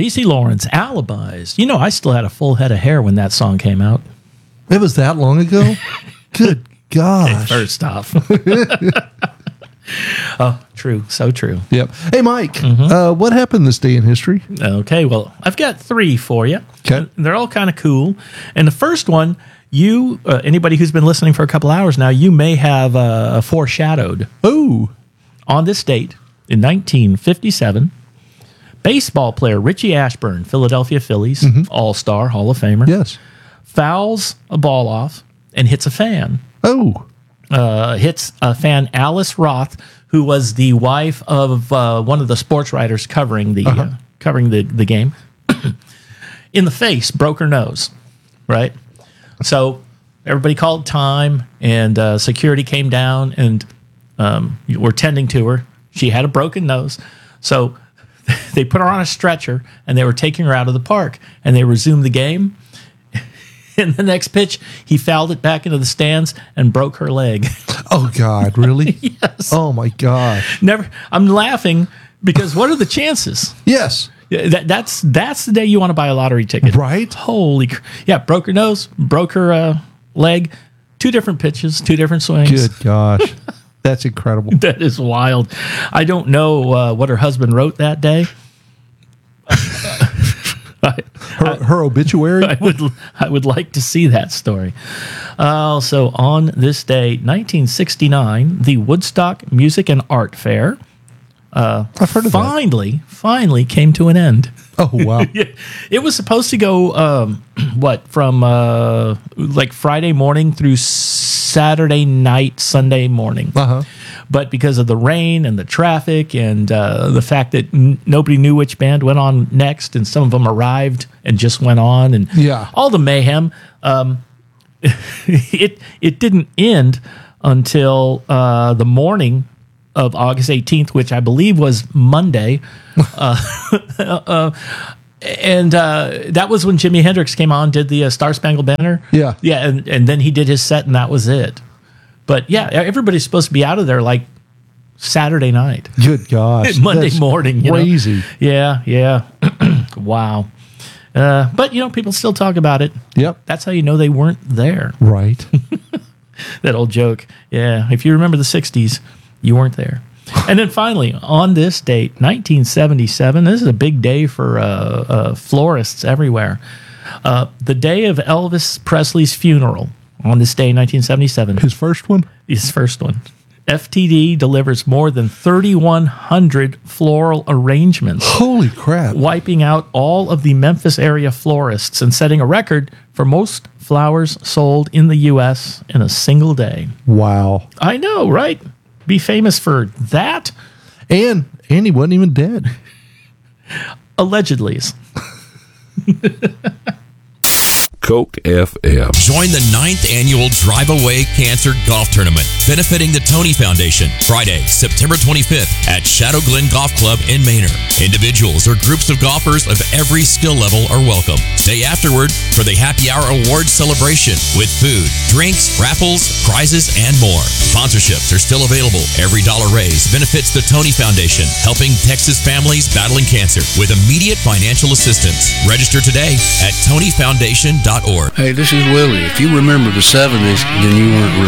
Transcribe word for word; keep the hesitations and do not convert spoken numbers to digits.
Tracy Lawrence, Alibis. You know, I still had a full head of hair when that song came out. It was that long ago? Good gosh. First off. Oh, true. So true. Yep. Hey, Mike, Mm-hmm. uh, what happened this day in history? Okay, well, I've got three for you. Okay. They're all kind of cool. And the first one, you, uh, anybody who's been listening for a couple hours now, you may have uh, foreshadowed. Oh. On this date, in nineteen fifty-seven, baseball player Richie Ashburn, Philadelphia Phillies, Mm-hmm. all-star, Hall of Famer, Yes. fouls a ball off and hits a fan. Oh. Uh, hits a fan, Alice Roth, who was the wife of uh, one of the sports writers covering the Uh-huh. uh, covering the, the game, in the face, broke her nose, right? So everybody called time, and uh, security came down and um, were tending to her. She had a broken nose, so they put her on a stretcher, and they were taking her out of the park, and they resumed the game. In the next pitch, he fouled it back into the stands and broke her leg. Oh, God, really? Yes. Oh, my gosh. Never. I'm laughing because what are the chances? Yes. Yeah, That, that's that's the day you want to buy a lottery ticket, Right? Holy, cr- yeah! Broke her nose, broke her uh, leg. Two different pitches, two different swings. Good gosh. That's incredible. That is wild. I don't know uh, what her husband wrote that day. I, Her, her obituary? I would I would like to see that story. Uh, so on this day, nineteen sixty-nine, the Woodstock Music and Art Fair uh, I've heard of that. finally finally came to an end. Oh, wow. It was supposed to go um, what from uh, like Friday morning through Saturday night, Sunday morning. Uh-huh. But because of the rain and the traffic and uh, the fact that n- nobody knew which band went on next, and some of them arrived and just went on, and Yeah. all the mayhem, um, it it didn't end until uh, the morning of August eighteenth, which I believe was Monday. uh, uh, and uh, that was when Jimi Hendrix came on, did the uh, Star Spangled Banner. Yeah. Yeah, and, and then he did his set, and that was it. But yeah, everybody's supposed to be out of there like Saturday night, Good gosh. Monday That's morning. You Crazy. Know? Yeah, yeah. Wow. Uh, but, you know, people still talk about it. Yep. That's how you know they weren't there. Right. That old joke. Yeah. If you remember the sixties, you weren't there. And then finally, on this date, nineteen seventy-seven, this is a big day for uh, uh, florists everywhere. Uh, the day of Elvis Presley's funeral, on this day, nineteen seventy-seven, His first one? his first one. F T D delivers more than thirty-one hundred floral arrangements, Holy crap. wiping out all of the Memphis area florists and setting a record for most flowers sold in the U S in a single day. Wow. I know, right? Be famous for that? And and he wasn't even dead. Allegedly. Coke F M. Join the ninth annual Drive Away Cancer Golf Tournament, benefiting the Tony Foundation, Friday, September twenty-fifth at Shadow Glen Golf Club in Manor. Individuals or groups of golfers of every skill level are welcome. Stay afterward for the Happy Hour Awards celebration with food, drinks, raffles, prizes, and more. Sponsorships are still available. Every dollar raised benefits the Tony Foundation, helping Texas families battling cancer with immediate financial assistance. Register today at tony foundation dot org. Hey, this is Willie. If you remember the seventies, then you weren't